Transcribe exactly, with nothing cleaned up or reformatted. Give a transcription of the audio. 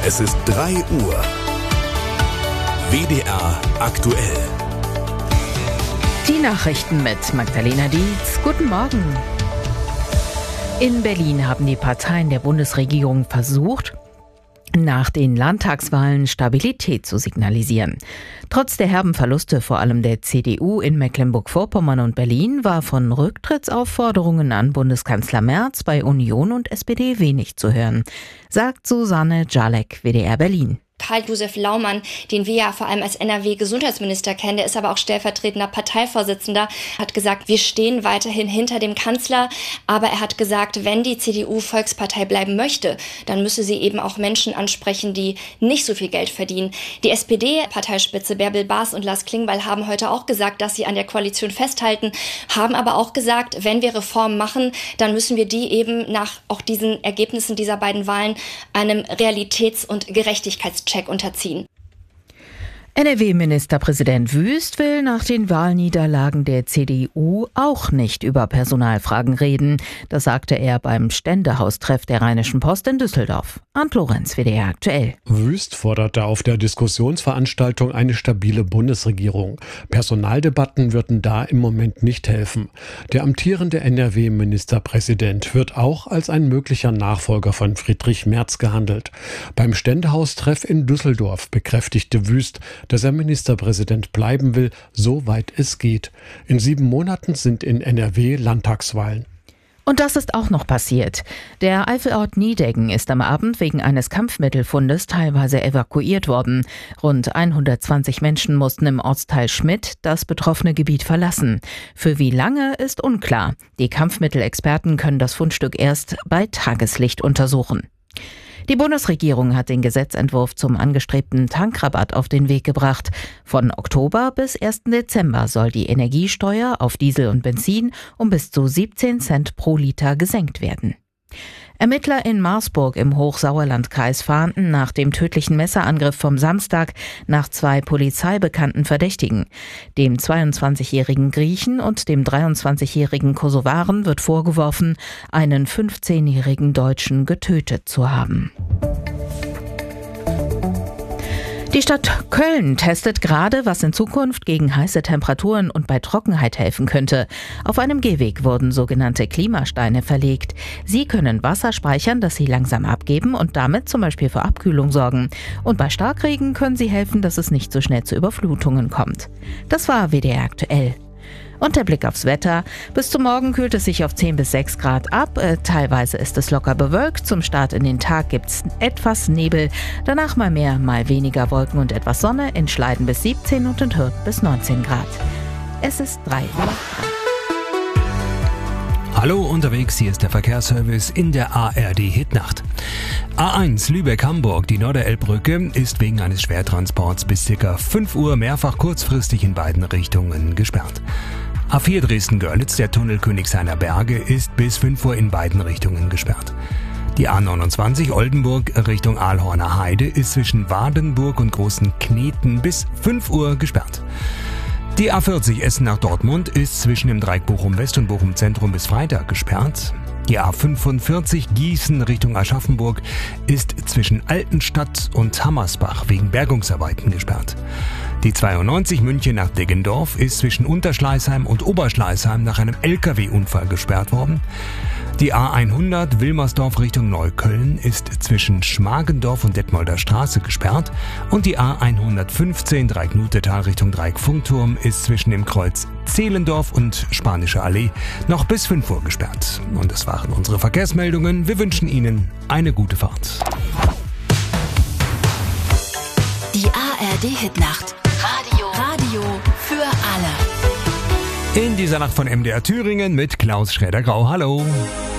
Es ist drei Uhr. W D R aktuell. Die Nachrichten mit Magdalena Dietz. Guten Morgen. In Berlin haben die Parteien der Bundesregierung versucht, nach den Landtagswahlen Stabilität zu signalisieren. Trotz der herben Verluste vor allem der C D U in Mecklenburg-Vorpommern und Berlin war von Rücktrittsaufforderungen an Bundeskanzler Merz bei Union und S P D wenig zu hören, sagt Susanne Jalek, W D R Berlin. Karl-Josef Laumann, den wir ja vor allem als N R W-Gesundheitsminister kennen, der ist aber auch stellvertretender Parteivorsitzender, hat gesagt, wir stehen weiterhin hinter dem Kanzler, aber er hat gesagt, wenn die C D U Volkspartei bleiben möchte, dann müsse sie eben auch Menschen ansprechen, die nicht so viel Geld verdienen. Die S P D-Parteispitze Bärbel Baas und Lars Klingbeil haben heute auch gesagt, dass sie an der Koalition festhalten, haben aber auch gesagt, wenn wir Reformen machen, dann müssen wir die eben nach auch diesen Ergebnissen dieser beiden Wahlen einem Realitäts- und Gerechtigkeitscheck unterziehen. N R W-Ministerpräsident Wüst will nach den Wahlniederlagen der C D U auch nicht über Personalfragen reden. Das sagte er beim Ständehaustreff der Rheinischen Post in Düsseldorf. Arndt Lorenz, W D R aktuell. Wüst forderte auf der Diskussionsveranstaltung eine stabile Bundesregierung. Personaldebatten würden da im Moment nicht helfen. Der amtierende N R W-Ministerpräsident wird auch als ein möglicher Nachfolger von Friedrich Merz gehandelt. Beim Ständehaustreff in Düsseldorf bekräftigte Wüst, dass er Ministerpräsident bleiben will, soweit es geht. In sieben Monaten sind in N R W Landtagswahlen. Und das ist auch noch passiert. Der Eifelort Niedeggen ist am Abend wegen eines Kampfmittelfundes teilweise evakuiert worden. Rund hundertzwanzig Menschen mussten im Ortsteil Schmidt das betroffene Gebiet verlassen. Für wie lange ist unklar. Die Kampfmittelexperten können das Fundstück erst bei Tageslicht untersuchen. Die Bundesregierung hat den Gesetzentwurf zum angestrebten Tankrabatt auf den Weg gebracht. Von Oktober bis ersten Dezember soll die Energiesteuer auf Diesel und Benzin um bis zu siebzehn Cent pro Liter gesenkt werden. Ermittler in Marsburg im Hochsauerlandkreis fahnden nach dem tödlichen Messerangriff vom Samstag nach zwei polizeibekannten Verdächtigen. Dem zweiundzwanzigjährigen Griechen und dem dreiundzwanzigjährigen Kosovaren wird vorgeworfen, einen fünfzehnjährigen Deutschen getötet zu haben. Die Stadt Köln testet gerade, was in Zukunft gegen heiße Temperaturen und bei Trockenheit helfen könnte. Auf einem Gehweg wurden sogenannte Klimasteine verlegt. Sie können Wasser speichern, das sie langsam abgeben und damit zum Beispiel für Abkühlung sorgen. Und bei Starkregen können sie helfen, dass es nicht so schnell zu Überflutungen kommt. Das war W D R aktuell. Und der Blick aufs Wetter. Bis zum Morgen kühlt es sich auf zehn bis sechs Grad ab. Äh, teilweise ist es locker bewölkt. Zum Start in den Tag gibt es etwas Nebel. Danach mal mehr, mal weniger Wolken und etwas Sonne. In Schleiden bis siebzehn und in Hürth bis neunzehn Grad. Es ist drei Uhr. Hallo unterwegs, hier ist der Verkehrsservice in der A R D-Hitnacht. A eins Lübeck-Hamburg, die Norderelbbrücke, ist wegen eines Schwertransports bis ca. fünf Uhr mehrfach kurzfristig in beiden Richtungen gesperrt. A vier Dresden-Görlitz, der Tunnel Königshainer Berge, ist bis fünf Uhr in beiden Richtungen gesperrt. Die A neunundzwanzig Oldenburg Richtung Aalhorner Heide ist zwischen Wadenburg und Großen Kneten bis fünf Uhr gesperrt. Die A vierzig Essen nach Dortmund ist zwischen dem Dreieck Bochum-West und Bochum-Zentrum bis Freitag gesperrt. Die A fünfundvierzig Gießen Richtung Aschaffenburg ist zwischen Altenstadt und Hammersbach wegen Bergungsarbeiten gesperrt. Die zweiundneunzig München nach Deggendorf ist zwischen Unterschleißheim und Oberschleißheim nach einem L K W-Unfall gesperrt worden. Die A hundert Wilmersdorf Richtung Neukölln ist zwischen Schmargendorf und Detmolder Straße gesperrt und die A hundertfünfzehn Dreieck-Nutetal Richtung Dreieck-Funkturm ist zwischen dem Kreuz Zehlendorf und Spanische Allee noch bis fünf Uhr gesperrt. Und das waren unsere Verkehrsmeldungen. Wir wünschen Ihnen eine gute Fahrt. Die A R D-Hitnacht. Radio. Radio für alle. In dieser Nacht von M D R Thüringen mit Klaus Schräder-Grau. Hallo.